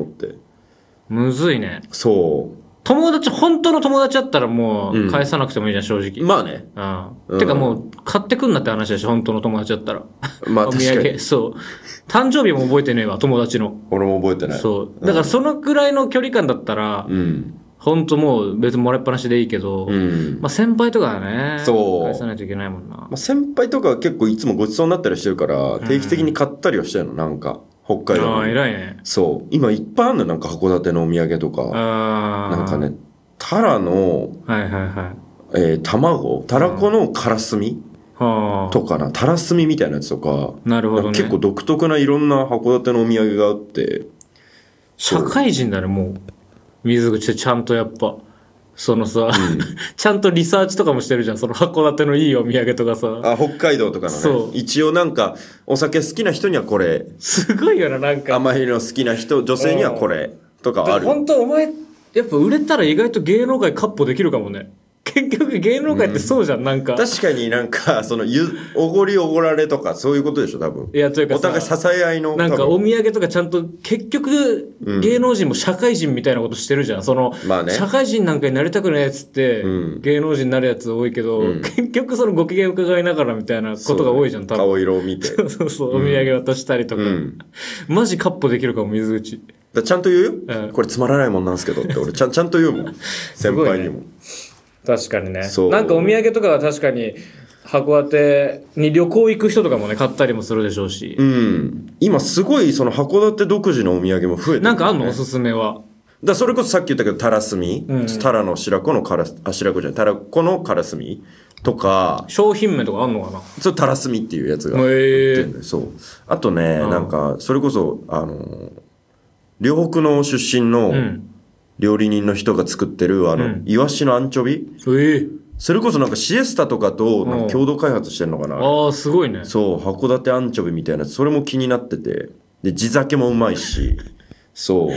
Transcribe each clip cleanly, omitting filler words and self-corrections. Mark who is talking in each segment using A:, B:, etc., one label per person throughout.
A: 思って。
B: むずいね。
A: そう。
B: 本当の友達だったらもう返さなくてもいいじゃん、正直。
A: まあね。
B: てかもう買ってくんなって話だし、本当の友達だったら。
A: まあ確かに。
B: そう。誕生日も覚えてねえわ、友達の。
A: 俺も覚えてない。
B: そう。だからそのくらいの距離感だったら、本当もう別にもらいっぱなしでいいけど、まあ先輩とかはね、返さないといけないもんな。
A: まあ、先輩とかは結構いつもごちそうになったりしてるから、定期的に買ったりはしてるの、なんか。北海道の。
B: ああ、偉いね。
A: そう。今いっぱいあるの、なんか函館のお土産とか。なんかね、タラの、卵、たらこのからすみとかな、たらすみみたいなやつとか。
B: なるほどね。
A: 結構独特ないろんな函館のお土産があって。
B: 社会人だね、もう。水口ってちゃんとやっぱ。そのさ、ちゃんとリサーチとかもしてるじゃん。その函館のいいお土産とかさ。
A: 北海道とかのね。そう。一応なんか、お酒好きな人にはこれ。
B: すごいよな、なんか。
A: 甘いの好きな人、女性にはこれ。とかある。
B: 本当お前、やっぱ売れたら意外と芸能界カッポできるかもね。結局芸能界ってそうじゃん、なんか。
A: 確かになんか、おごりおごられとか、そういうことでしょ、多分。
B: いや、というか
A: お互い支え合いの。
B: なんかお土産とかちゃんと、結局、芸能人も社会人みたいなことしてるじゃん。
A: まあね。
B: 社会人なんかになりたくないやつって、芸能人になるやつ多いけど、結局そのご機嫌伺いながらみたいなことが多いじゃん、多分。
A: 顔色を見て。
B: そうそう、お土産渡したりとか。マジカッポできるかも、水口。
A: ちゃんと言うよ。これつまらないもんなんですけどって、俺ちゃんと言うもん。先輩にも。
B: 確かにね。なんかお土産とかは確かに函館に旅行行く人とかもね買ったりもするでしょうし。
A: 今すごいその函館独自のお土産も増えてる、ね。
B: なんかあんのおすすめは。
A: それこそさっき言ったけどタラスミ、タラの白子のタラコのカラスミとか。
B: 商品名とかあんのかな。
A: それタラスミっていうやつが。そう。あとね、なんかそれこそ両国の出身の、料理人の人が作ってるイワシのアンチョビ、それこそなんかシエスタとかとなんか共同開発してんのかな。
B: ああ、すごいね。
A: そう、函館アンチョビみたいな、それも気になってて。で、地酒もうまいし。そう。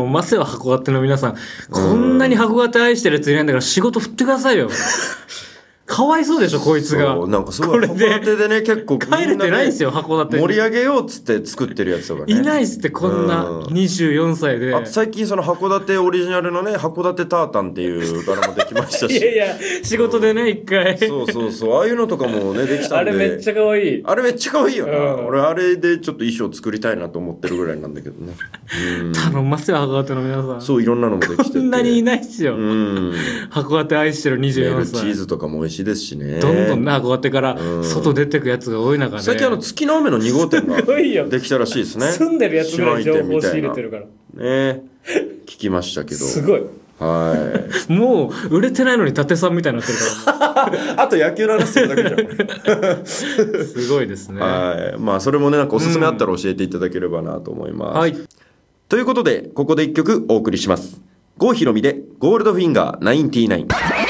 B: ませは函館の皆さん、こんなに函館愛してるやついないんだから仕事振ってくださいよ。かわいそうでしょ、こいつが。
A: なんかすごい、函館でね、結構
B: 帰れてないんですよ、函館。
A: 盛り上げようっつって作ってるやつとかね。
B: いないっすって、こんな24歳で。
A: 最近その函館オリジナルのね、函館タータンっていうドラマできましたし。
B: いやいや、仕事でね、一回。
A: そう。ああいうのとかもね、できたんで。
B: あれめっちゃ可愛い。
A: あれめっちゃ可愛いよな。俺あれでちょっと衣装作りたいなと思ってるぐらいなんだけどね。
B: 頼んますよ、函館の皆さん。
A: そう、いろんなのもできてて。
B: こんなにいないっすよ。函館愛してる24歳。
A: チーズとかも美味しいですしね。
B: どんどんね、函館から外出てくやつが多い中で。
A: 最近月の雨の2号店ができたらしいですね。
B: 住んでるやつぐらい情報仕入れてるから。
A: ね、聞きましたけど。
B: すごい。もう売れてないのに伊達さんみたいになってるから
A: あと野球の話するだけじゃん。
B: すごいですね。
A: まあそれもね、なんかおすすめあったら教えていただければなと思います。ということでここで一曲お送りします。郷ひろみでゴールドフィンガー99。